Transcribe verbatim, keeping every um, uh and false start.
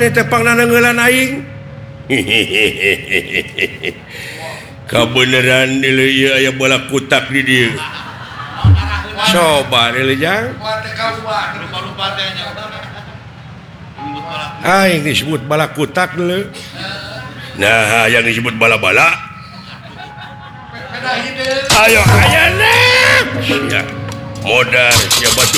tepanglan aing kebenaran aya bola kutak di dia coba aing disebut bala kutak dulu nah yang disebut bala-bala ayo ayana modal siapa